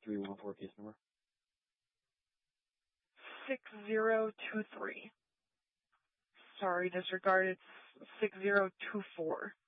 314 case number. 6023. Sorry, disregard. It's 6024.